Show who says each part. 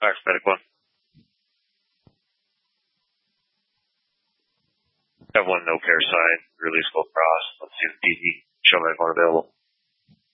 Speaker 1: Arithmetic one. Have one no pair sign, release full cross. Let's see if DD show me one available.